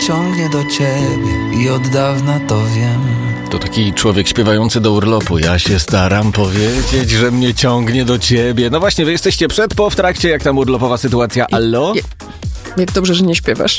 ciągnie do ciebie i od dawna to wiem. To taki człowiek śpiewający do urlopu. Ja się staram powiedzieć, że mnie ciągnie do ciebie. No właśnie, wy jesteście przed, po, w trakcie, jak tam urlopowa sytuacja. Allo? Jak dobrze, że nie śpiewasz.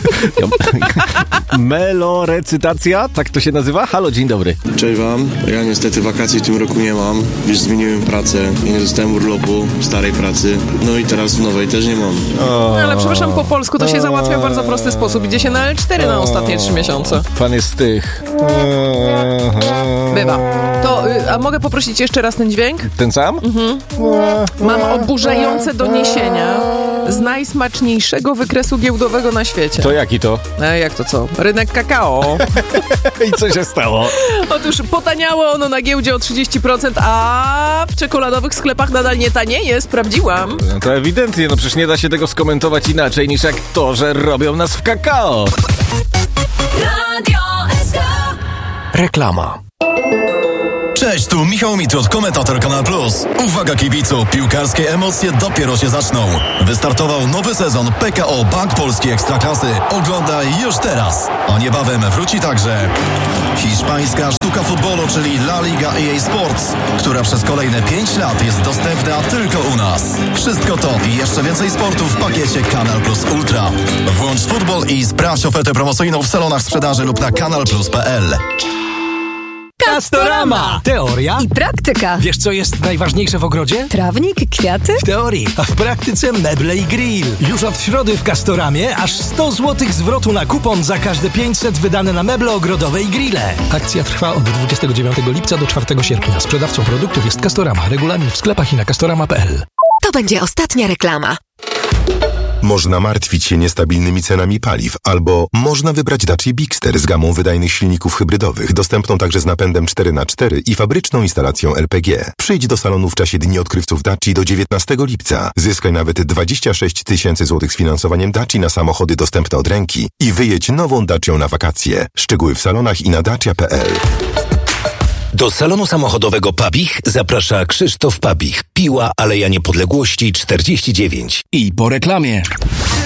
Melorecytacja? Tak to się nazywa? Halo, dzień dobry. Cześć wam. Ja niestety wakacji w tym roku nie mam. Już zmieniłem pracę i nie dostałem urlopu starej pracy. No i teraz w nowej też nie mam. No ale przepraszam, po polsku to się załatwia w bardzo prosty sposób. Idzie się na L4 na ostatnie 3 miesiące. Pan jest z tych. Bywa. To, a mogę poprosić jeszcze raz ten dźwięk? Ten sam? Mam oburzające doniesienia z najsmaczniejszego wykresu giełdowego na świecie. To jaki to? Jak to co? Rynek kakao. I co się stało? Otóż potaniało ono na giełdzie o 30%, a w czekoladowych sklepach nadal nie tanieje, sprawdziłam. No to ewidentnie, no przecież nie da się tego skomentować inaczej niż jak to, że robią nas w kakao. Radio SK. Reklama. Cześć, tu Michał Mitrot, komentator Kanal Plus. Uwaga kibicu, piłkarskie emocje dopiero się zaczną. Wystartował nowy sezon PKO Bank Polski Ekstraklasy. Oglądaj już teraz. A niebawem wróci także hiszpańska sztuka futbolu, czyli La Liga EA Sports, która przez kolejne 5 lat jest dostępna tylko u nas. Wszystko to i jeszcze więcej sportu w pakiecie Kanal Plus Ultra. Włącz futbol i sprawdź ofertę promocyjną w salonach sprzedaży lub na kanalplus.pl. Castorama! Teoria i praktyka. Wiesz, co jest najważniejsze w ogrodzie? Trawnik, kwiaty? W teorii, a w praktyce meble i grill. Już od środy w Castoramie aż 100 zł zwrotu na kupon za każde 500 wydane na meble ogrodowe i grille. Akcja trwa od 29 lipca do 4 sierpnia. Sprzedawcą produktów jest Castorama. Regulamin w sklepach i na castorama.pl. To będzie ostatnia reklama. Można martwić się niestabilnymi cenami paliw, albo można wybrać Dacia Bigster z gamą wydajnych silników hybrydowych, dostępną także z napędem 4x4 i fabryczną instalacją LPG. Przyjdź do salonu w czasie Dni Odkrywców Daci do 19 lipca. Zyskaj nawet 26 000 złotych z finansowaniem Daci na samochody dostępne od ręki i wyjedź nową Dacią na wakacje. Szczegóły w salonach i na dacia.pl. Do salonu samochodowego Pabich zaprasza Krzysztof Pabich. Piła Aleja Niepodległości 49. I po reklamie.